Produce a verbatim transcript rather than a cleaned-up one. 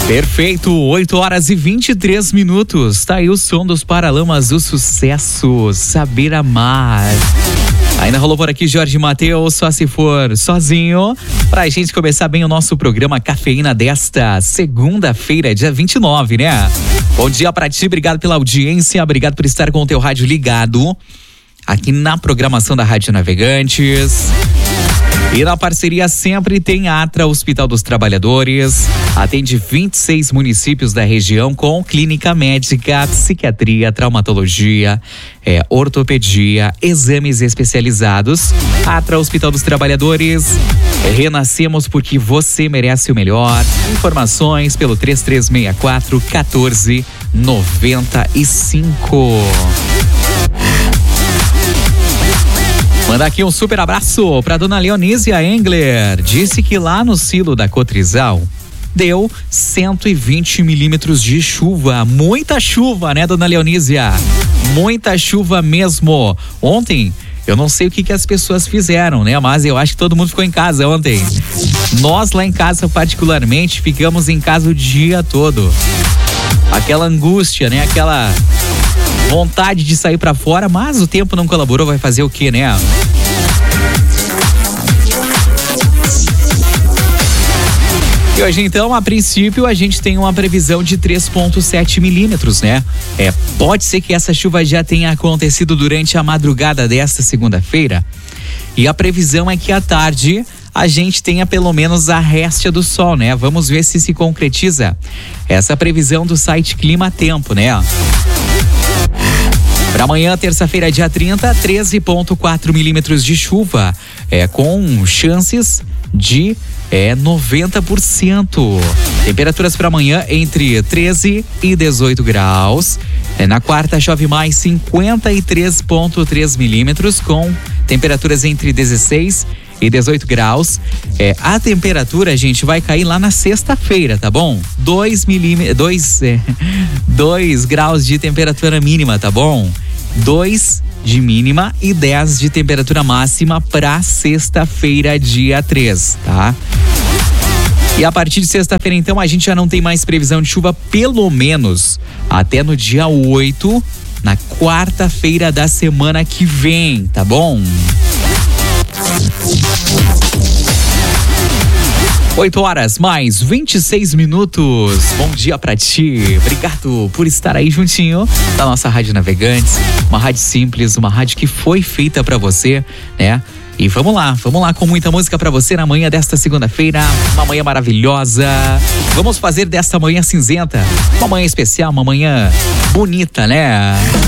Perfeito, oito horas e vinte e três minutos. Tá aí o som dos Paralamas do Sucesso, Saber Amar. Ainda rolou por aqui Jorge Mateus, Só Se For Sozinho, pra gente começar bem o nosso programa Cafeína desta segunda-feira, dia vinte e nove, né? Bom dia pra ti, obrigado pela audiência, obrigado por estar com o teu rádio ligado aqui na programação da Rádio Navegantes. E na parceria sempre tem Atra, Hospital dos Trabalhadores, atende vinte e seis municípios da região com clínica médica, psiquiatria, traumatologia, é, ortopedia, exames especializados. Atra, Hospital dos Trabalhadores, é, renascemos porque você merece o melhor. Informações pelo três três seis quatro, um quatro nove cinco. Manda aqui um super abraço pra dona Leonísia Engler. Disse que lá no silo da Cotrizal deu cento e vinte milímetros de chuva. Muita chuva, né, dona Leonísia? Muita chuva mesmo. Ontem, eu não sei o que, que as pessoas fizeram, né? Mas eu acho que todo mundo ficou em casa ontem. Nós lá em casa, particularmente, ficamos em casa o dia todo. Aquela angústia, né? Aquela vontade de sair pra fora, mas o tempo não colaborou, vai fazer o quê, né? E hoje, então, a princípio, a gente tem uma previsão de três vírgula sete milímetros, né? É, pode ser que essa chuva já tenha acontecido durante a madrugada desta segunda-feira. E a previsão é que à tarde a gente tenha pelo menos a réstia do sol, né? Vamos ver se se concretiza essa previsão do site Clima Tempo, né? Para amanhã, terça-feira, dia trinta, treze vírgula quatro milímetros de chuva, é, com chances de é, noventa por cento. Temperaturas para amanhã entre treze e dezoito graus. É, na quarta, chove mais cinquenta e três vírgula três milímetros, com temperaturas entre dezesseis e dezoito graus. É, a temperatura, gente, vai cair lá na sexta-feira, tá bom? dois milímetros, dois, é, dois graus de temperatura mínima, tá bom? dois de mínima e dez de temperatura máxima para sexta-feira, dia três, tá? E a partir de sexta-feira, então, a gente já não tem mais previsão de chuva, pelo menos até no dia oito, na quarta-feira da semana que vem, tá bom? oito horas mais vinte e seis minutos. Bom dia pra ti. Obrigado por estar aí juntinho da nossa Rádio Navegantes. Uma rádio simples, uma rádio que foi feita pra você, né? E vamos lá, vamos lá com muita música pra você na manhã desta segunda-feira. Uma manhã maravilhosa. Vamos fazer desta manhã cinzenta uma manhã especial, uma manhã bonita, né?